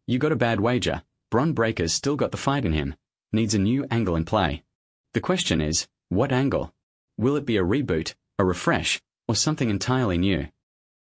You got a bad wager. Bron Breakker's still got the fight in him. Needs a new angle in play. The question is, what angle? Will it be a reboot, a refresh, or something entirely new?